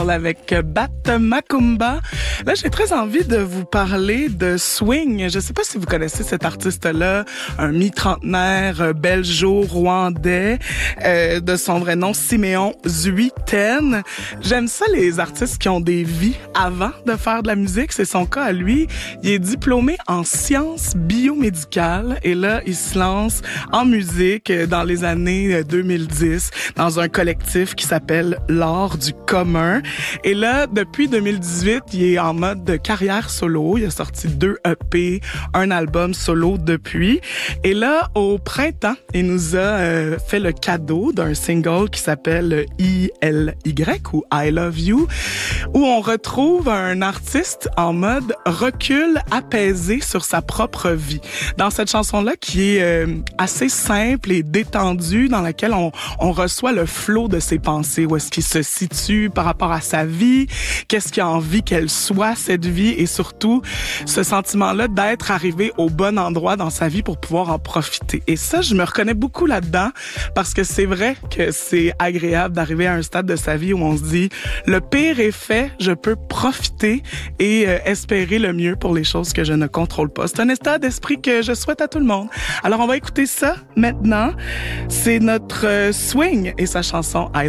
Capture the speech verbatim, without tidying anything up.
Avec Bat Macumba. Là, j'ai très envie de vous parler de swing. Je sais pas si vous connaissez cet artiste-là, un mi-trentenaire belgeo-rwandais, euh, de son vrai nom, Siméon Zuiten. J'aime ça, les artistes qui ont des vies avant de faire de la musique. C'est son cas à lui. Il est diplômé en sciences biomédicales et là, il se lance en musique dans les années deux mille dix dans un collectif qui s'appelle L'Art du commun. Et là, depuis deux mille dix-huit, il est en mode de carrière solo. Il a sorti deux E P, un album solo depuis. Et là, au printemps, il nous a euh, fait le cadeau d'un single qui s'appelle I L Y ou I Love You, où on retrouve un artiste en mode recul apaisé sur sa propre vie. Dans cette chanson-là, qui est euh, assez simple et détendue, dans laquelle on, on reçoit le flot de ses pensées, où est-ce qu'il se situe par rapport à sa vie, qu'est-ce qu'il a envie qu'elle soit, cette vie, et surtout ce sentiment-là d'être arrivé au bon endroit dans sa vie pour pouvoir en profiter. Et ça, je me reconnais beaucoup là-dedans parce que c'est vrai que c'est agréable d'arriver à un stade de sa vie où on se dit le pire est fait, je peux profiter et euh, espérer le mieux pour les choses que je ne contrôle pas. C'est un état d'esprit que je souhaite à tout le monde. Alors on va écouter ça maintenant. C'est notre euh, swing et sa chanson I